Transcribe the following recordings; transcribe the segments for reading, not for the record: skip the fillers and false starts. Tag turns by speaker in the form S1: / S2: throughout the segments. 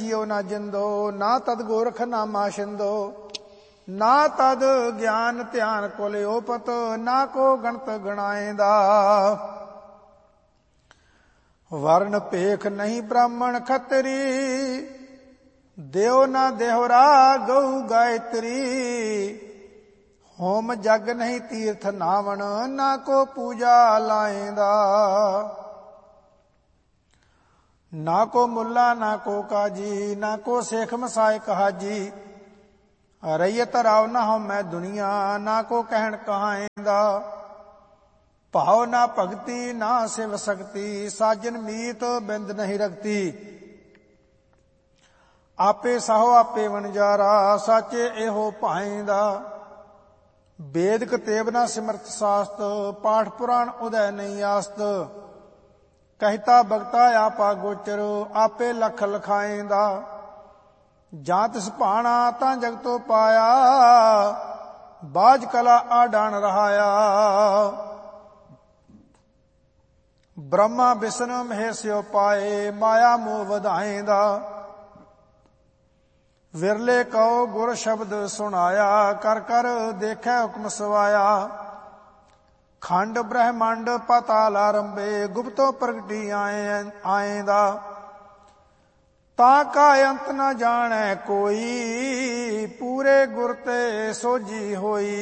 S1: जियो ना जिंदो, ना तद गोरख नामा शिंदो, ना तद ज्ञान ध्यान कुल ओपत, ना को गणत गणाएंदा। वर्ण पेख नहीं ब्राह्मण खतरी, देव ना देहरा गऊ गायत्री। होम जग नहीं तीर्थ नावण, ना को पूजा लाएंदा। ना को मुल्ला ना को काजी, ना को शेख मसाए कहाजी। रैयत राव ना हो मैं दुनिया, ना को कहन कहाएंदा। भाव ना भगति ना शिव शक्ति, साजन मीत बिंद नहीं रखती। आपे साहो आपे वनजारा, साचे एहो पाएंदा। वेद कतेब ना सिमरत शास्त, पाठ पुराण उदय नहीं आस्त। कहता भगता आपा गोचर, आपे लख लखाएंदा। जां तिस भाणा तां जगतो पाया, बाज कला आडान रहाया। ब्रह्मा विष्णु महेश्यो पाए, माया मोह वधाएंदा। विरले कहो गुर शब्द सुनाया, कर कर देखे हुक्म सवाया। खंड ब्रह्मांड पाताल आरंभे, गुप्तो प्रगटी आएंदा। ताका अंत न जाने कोई, पूरे गुर ते सोजी होई।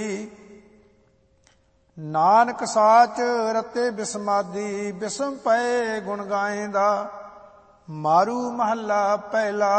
S1: नानक साच रते बिस्मादी, बिस्म पए गुण गाएंदा। मारू महला पहला,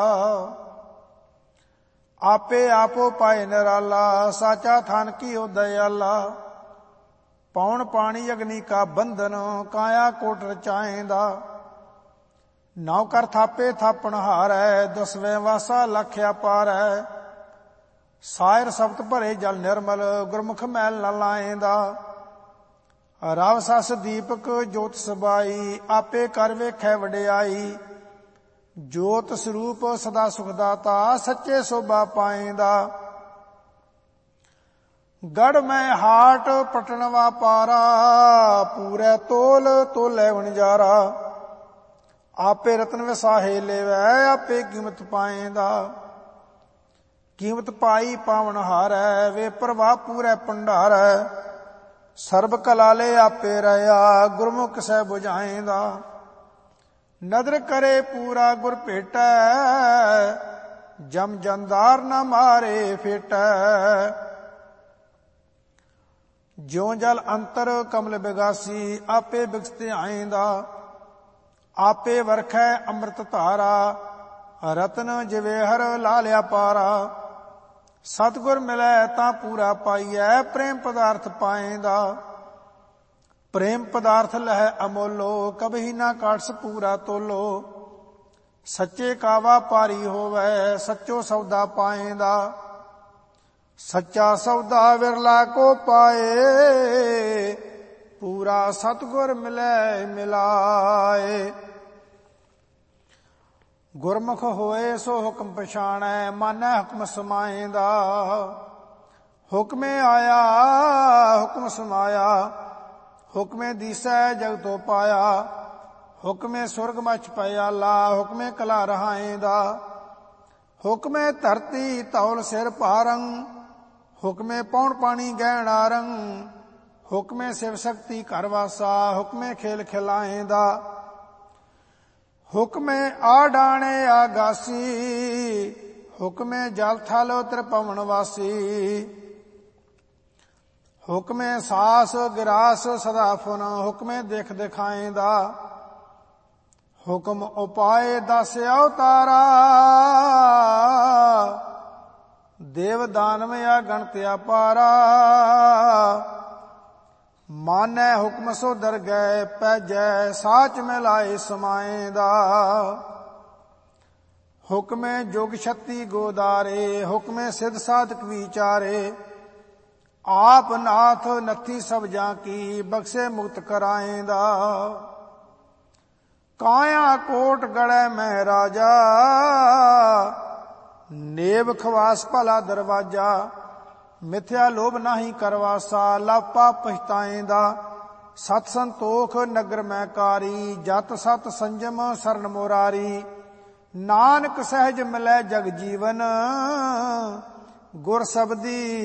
S1: आपे आपो पाए निराला। साचा थान की ओ दयाला। पौन पानी अग्नि का बंधन, काया कोट रचाएंदा। नौ कर थापे थापण हारै, दसवें वासा लख्या पारै। सायर सप्त भरे जल निर्मल, गुरमुख मैल न लाएंदा। राव सस दीपक जोत सबाई, आपे कर वेखै वडियाई। जोत स्वरूप सदा सुखदाता, सच्चे शोभा पाएंदा। गढ़ में हाट पटन वापारा, पूरे तोल तोले वणजारा। आपे रतन विसाहे लेवै, आपे कीमत पाएंदा। कीमत पाई पावन हारै, वे प्रवाह पूरे भंडारै। सर्ब कलाले आपे रहा, गुरमुख सै बुझाएंदा। नदर करे पूरा गुर भेटै, जम जंदार न मारे फेटै। ज्यों जल अंतर कमल बिगासी, आपे बिगसते आएंदा। आपे वरखै अमृत धारा, रतन जवेहर लालिया पारा। सतगुर मिलै तां पूरा पाइयै, प्रेम पदार्थ पाएंदा। प्रेम पदार्थ लह अमोलो, कभी ना काटस पूरा तोलो। सच्चे कावा पारी होवै, सच्चो सौदा पाएंदा। सच्चा सौदा विरला को पाए, पूरा सतगुर मिलै मिलाए। गुरमुख होए सो हुक्म पछाणै, मानै हुक्म समाएंदा। हुक्मे आया हुक्म समाया, हुक्मे दीसै जग तो पाया। हुक्मे सुरग मच पयाला, हुक्मे कला रहाएंदा। हुक्मे धरती धौल सिर पारंग, हुक्मे पौन पानी गहण आरंग। हुक्मे शिव शक्ति घर वासा, हुक्मे खेल खिलाएंदा। हुक्मे आडाणे आगासी, हुक्मे जल थल त्रिभुवन वासी। हुक्मे सास गिरास सदा फुन, हुक्मे देख दिखाएंदा। हुक्म उपाय दस अवतारा, देव दानव अगणत अपारा। मानै हुक्म सो दरगै पैजै, साच मिलाए समाएंदा। हुक्मे जोग शक्ति गोदारे, हुक्मे सिद्ध साधक विचारे। आप नाथ नथी सब जाकी, बख्शे मुक्त कराएंदा। काया कोट गढ़ै में राजा, नेब खवास भला दरवाजा। मिथ्या लोभ नाही करवासा, लापा पछताएंदा। सत संतोख नगर में कारी, जत सत संजम शरण मुरारी। ਨਾਨਕ ਸਹਿਜ ਮਿਲੈ ਜਗ ਜੀਵਨ, ਗੁਰ ਸਬਦੀ